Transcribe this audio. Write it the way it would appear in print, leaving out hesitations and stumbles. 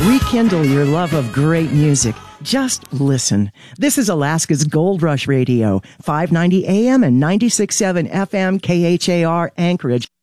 Rekindle your love of great music. Just listen. This is Alaska's Gold Rush Radio, 590 AM and 96.7 FM KHAR Anchorage.